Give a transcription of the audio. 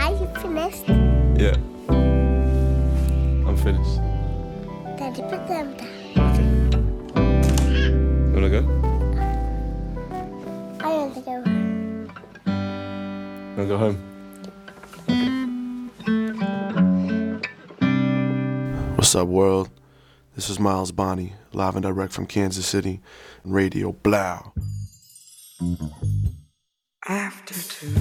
Are you finished? Yeah. I'm finished. Then you put them down. Okay. You wanna go? I want to go home. Wanna go home? What's up, world? This is Miles Bonney, live and direct from Kansas City, Radio Blau. After two.